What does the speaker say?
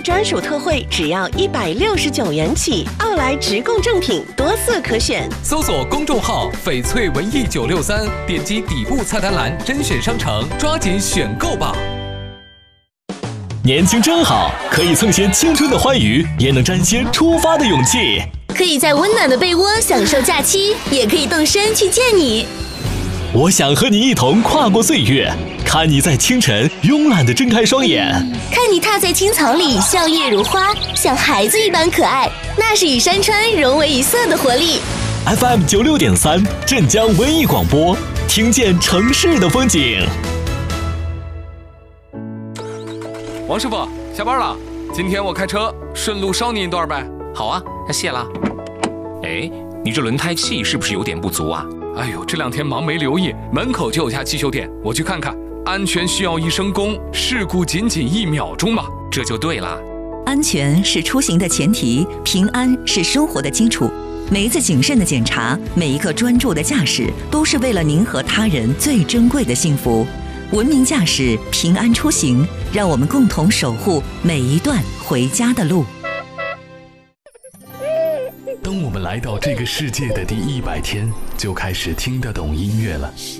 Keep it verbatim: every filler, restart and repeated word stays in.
专属特惠只要一百六十九元起，奥莱直供正品多色可选。 搜索公众号翡翠文艺九六三，点击底部菜单栏甄选商城，抓紧选购吧。 年轻真好，可以蹭些青春的欢愉，也能沾些出发的勇气。 可以在温暖的被窝享受假期，也可以动身去见你。 我想和你一同跨过岁月，看你在清晨慵懒地睁开双眼， 看你踏在青草里笑靥如花，像孩子一般可爱，那是与山川融为一色的活力。 F M 九六点三，镇江文艺广播，听见城市的风景。 王师傅，下班了，今天我开车，顺路捎你一段呗。 好啊，那谢了。哎，你这轮胎气是不是有点不足啊？ 哎呦，这两天忙没留意，门口就有家汽修店，我去看看。安全需要一生功，事故仅仅一秒钟嘛， 这就对了。 安全是出行的前提，平安是生活的基础。每一次谨慎的检查，每一个专注的驾驶，都是为了您和他人最珍贵的幸福。文明驾驶，平安出行，让我们共同守护每一段回家的路。 当我们来到这个世界的第一百天，就开始听得懂音乐了。